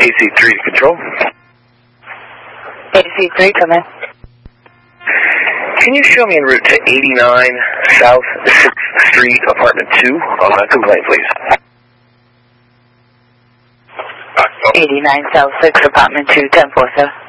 AC3 control. AC3, come in. Can you show me en route to 89 South 6th Street, Apartment 2 on that complaint, please? 89 South 6th, Apartment 2, 10-4, sir.